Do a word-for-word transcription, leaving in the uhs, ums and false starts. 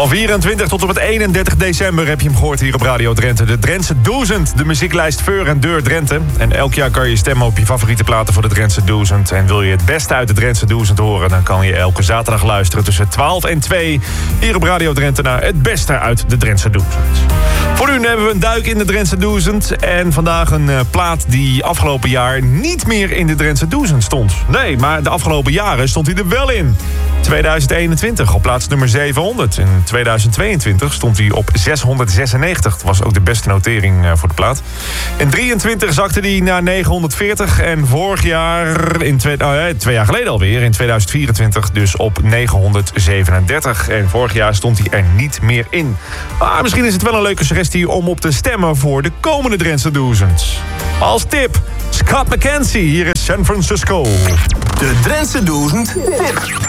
Van vierentwintig tot en met eenendertig december heb je hem gehoord hier op Radio Drenthe. De Drentse duizend, de muzieklijst Veur en Deur Drenthe. En elk jaar kan je stemmen op je favoriete platen voor de Drentse duizend. En wil je het beste uit de Drentse duizend horen, dan kan je elke zaterdag luisteren tussen twaalf en twee... hier op Radio Drenthe naar het beste uit de Drentse duizend. Voor nu hebben we een duik in de Drentse duizend. En vandaag een uh, plaat die afgelopen jaar niet meer in de Drentse duizend stond. Nee, maar de afgelopen jaren stond hij er wel in. tweeduizend eenentwintig op plaats nummer zevenhonderd. In tweeduizend tweeëntwintig stond hij op zeshonderdzesennegentig. Dat was ook de beste notering uh, voor de plaat. In drieëntwintig zakte hij naar negenhonderdveertig. En vorig jaar, in twee, oh ja, twee jaar geleden alweer, in tweeduizend vierentwintig... dus op negenhonderdzevenendertig. En vorig jaar stond hij er niet meer in. Maar misschien is het wel een leuke suggestie om op te stemmen voor de komende Drentse duizend. Als tip, Scott McKenzie, hier is San Francisco. De Drentse duizend tip.